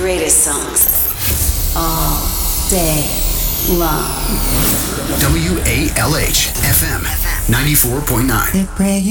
greatest songs all day long. WALH FM 94.9.